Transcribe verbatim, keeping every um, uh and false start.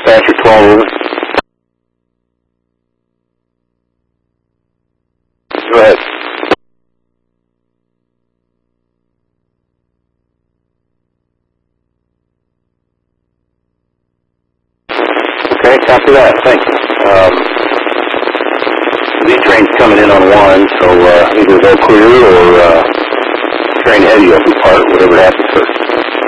dispatcher twelve, over. Go ahead. Okay, copy that. Thanks. Um, lead train's coming in on one, so uh, either they'll clear or uh, train heavy up apart, whatever happens first.